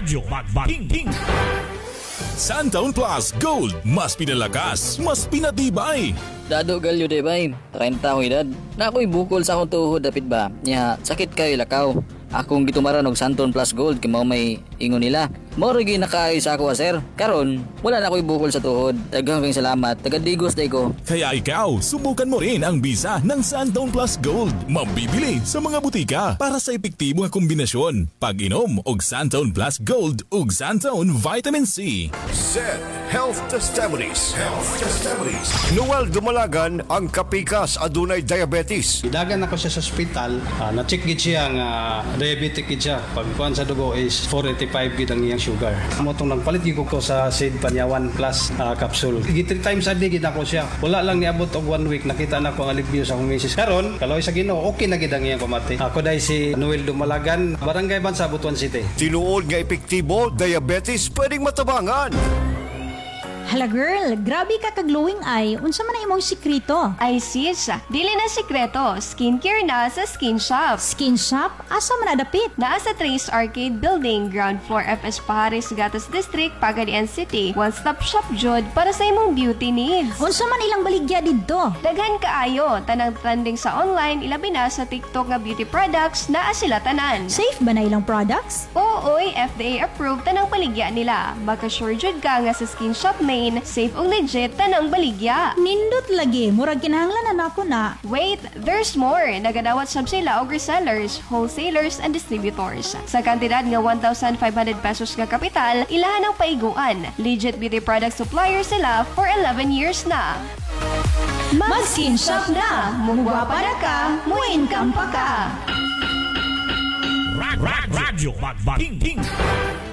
Radyo Magbating. Santaon Plus Gold, mas pinalakas, mas pinatibay. Dado galyo de bay, 30 akong edad. Na ako'y bukol sa akong tuhod dapit ba? Nya sakit kayo lakaw. Akong gitumaran og Santon Plus Gold kay mao may ingon nila. Mao ra gyud nakaayo sa ako sir. Karon wala na ako'y bukol sa tuhod. Daghang kang salamat. Tagadigos day ko. Kaya ikaw, subukan mo rin ang bisa ng Santaon Plus Gold. Mabibili sa mga butika para sa epektibo nga kombinasyon. Pag-inom og Santaon Plus Gold ug Santaon Vitamin C. Said Health Testimonies. Noel Dumalagan ang kapikas adunay diabetes. Idagan ako siya sa ospital, na-check gid siya nga diabetic gid siya. Pagkuan sa dugo is 485 gid ang iyang sugar. Amo tong nagpalit gid ko sa Sid Panyawan Plus capsule. 3 times a day gid ako siya. Wala lang niabot og 1 week nakita na ko ang alibyo sa akong misis. Karon, kaloy sa Ginoo, okay na gid ang iyang pamati. Ako dai si Noel Dumalagan, Barangay Bansa, Butuan City. Tinuod nga epektibo, diabetes pwedeng matabangan. Hala girl, grabe ka ka-glowing eye. Unsa man na imong sikrito? Ay sis, dili na sikreto. Skincare na sa Skin Shop. Skin shop? Asa man nadapit? Naa sa Trace Arcade Building, Ground 4 FS Pahares, Gatas District, Pagadian City. One-stop shop jud para sa imong beauty needs. Unsa man ilang baligya didto? Daghan kaayo, tanang trending sa online, ilabi na sa TikTok nga beauty products, naa sila tanan. Safe ba na ilang products? Ooy, FDA approved tanang baligya nila. Magka-sure jud ka nga sa Skin Shop main, safe ug legit tanang baligya. Nindot lagi, murag kinahanglan na ako na. Wait, there's more. Nagadawat sab sila og resellers, wholesalers, and distributors. Sa kantidad nga 1,500 pesos nga kapital, ilahan ang paiguan. Legit beauty product supplier sila for 11 years na. Mag-Skin Shop na! Mugwapa na ka, muincome pa ka! Radyo Magbating.